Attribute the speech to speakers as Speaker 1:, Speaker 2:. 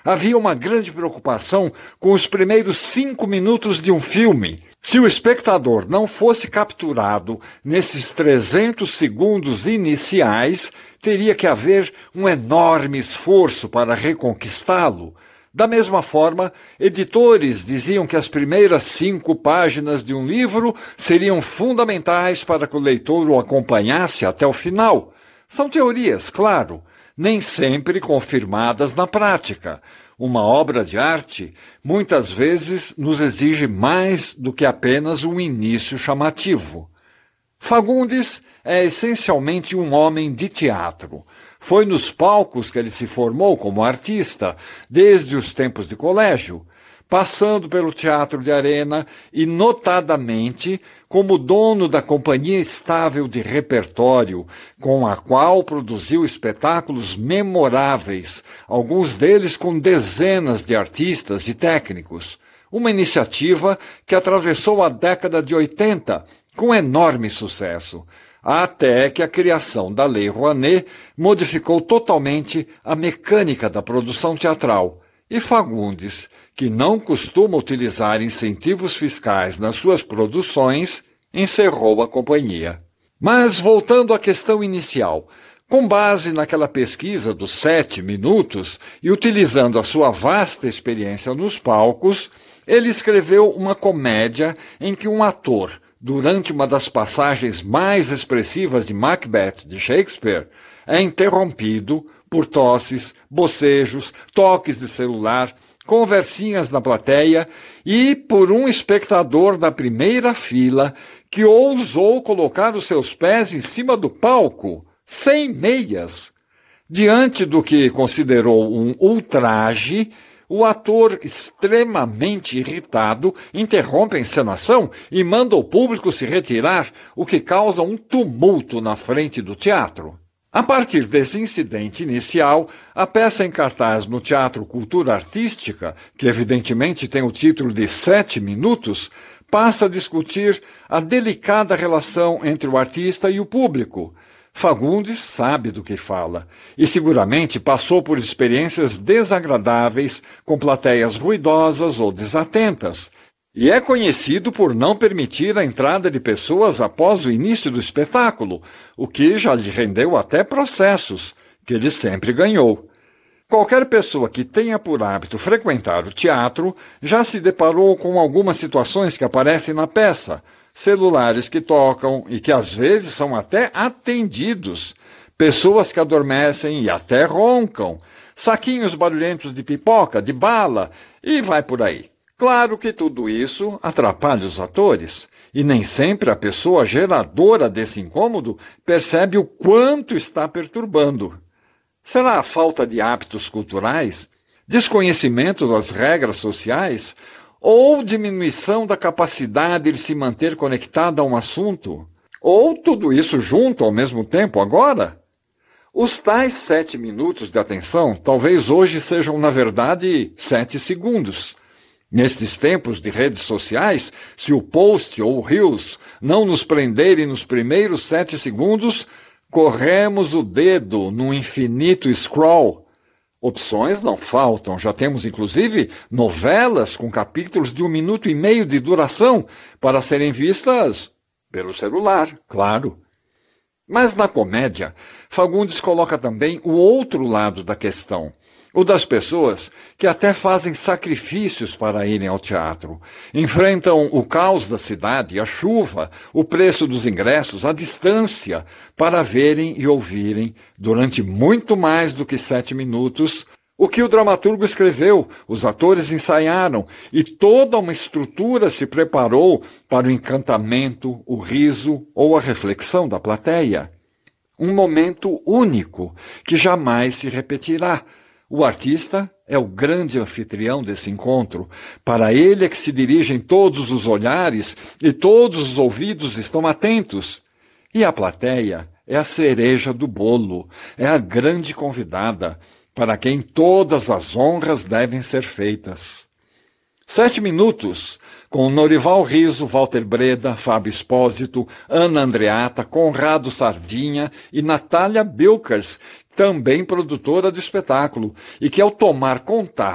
Speaker 1: havia uma grande preocupação com os primeiros 5 minutos de um filme. Se o espectador não fosse capturado nesses 300 segundos iniciais, teria que haver um enorme esforço para reconquistá-lo. Da mesma forma, editores diziam que as primeiras 5 páginas de um livro seriam fundamentais para que o leitor o acompanhasse até o final. São teorias, claro, nem sempre confirmadas na prática. Uma obra de arte, muitas vezes, nos exige mais do que apenas um início chamativo. Fagundes é essencialmente um homem de teatro. Foi nos palcos que ele se formou como artista, desde os tempos de colégio, passando pelo teatro de arena e, notadamente, como dono da Companhia Estável de Repertório, com a qual produziu espetáculos memoráveis, alguns deles com dezenas de artistas e técnicos. Uma iniciativa que atravessou a década de 80 com enorme sucesso, até que a criação da Lei Rouanet modificou totalmente a mecânica da produção teatral. E Fagundes, que não costuma utilizar incentivos fiscais nas suas produções, encerrou a companhia. Mas, voltando à questão inicial, com base naquela pesquisa dos 7 minutos e utilizando a sua vasta experiência nos palcos, ele escreveu uma comédia em que um ator, durante uma das passagens mais expressivas de Macbeth de Shakespeare, é interrompido por tosses, bocejos, toques de celular, conversinhas na plateia e por um espectador da primeira fila que ousou colocar os seus pés em cima do palco, sem meias. Diante do que considerou um ultraje, o ator, extremamente irritado, interrompe a encenação e manda o público se retirar, o que causa um tumulto na frente do teatro. A partir desse incidente inicial, a peça em cartaz no Teatro Cultura Artística, que evidentemente tem o título de 7 minutos, passa a discutir a delicada relação entre o artista e o público. Fagundes sabe do que fala e seguramente passou por experiências desagradáveis com plateias ruidosas ou desatentas. E é conhecido por não permitir a entrada de pessoas após o início do espetáculo, o que já lhe rendeu até processos, que ele sempre ganhou. Qualquer pessoa que tenha por hábito frequentar o teatro já se deparou com algumas situações que aparecem na peça, celulares que tocam e que às vezes são até atendidos, pessoas que adormecem e até roncam, saquinhos barulhentos de pipoca, de bala e vai por aí. Claro que tudo isso atrapalha os atores, e nem sempre a pessoa geradora desse incômodo percebe o quanto está perturbando. Será a falta de hábitos culturais, desconhecimento das regras sociais, ou diminuição da capacidade de se manter conectada a um assunto? Ou tudo isso junto ao mesmo tempo agora? Os tais 7 minutos de atenção talvez hoje sejam, na verdade, 7 segundos. Nestes tempos de redes sociais, se o post ou o Reels não nos prenderem nos primeiros 7 segundos, corremos o dedo no infinito scroll. Opções não faltam, já temos inclusive novelas com capítulos de 1,5 minuto de duração para serem vistas pelo celular, claro. Mas na comédia, Fagundes coloca também o outro lado da questão, o das pessoas que até fazem sacrifícios para irem ao teatro, enfrentam o caos da cidade, a chuva, o preço dos ingressos, a distância, para verem e ouvirem, durante muito mais do que 7 minutos, o que o dramaturgo escreveu, os atores ensaiaram e toda uma estrutura se preparou para o encantamento, o riso ou a reflexão da plateia. Um momento único que jamais se repetirá. O artista é o grande anfitrião desse encontro. Para ele é que se dirigem todos os olhares e todos os ouvidos estão atentos. E a plateia é a cereja do bolo, é a grande convidada, para quem todas as honras devem ser feitas. 7 minutos, com Norival Riso, Walter Breda, Fábio Espósito, Ana Andreata, Conrado Sardinha e Natália Bilkers, também produtora do espetáculo, e que ao tomar contato